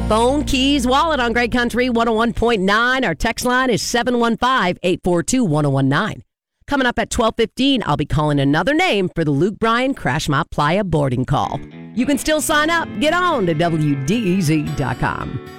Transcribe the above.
Phone, keys, wallet on Great Country 101.9. Our text line is 715-842-1019. Coming up at 12:15, I'll be calling another name for the Luke Bryan Crash My Playa boarding call. You can still sign up. Get on to WDEZ.com.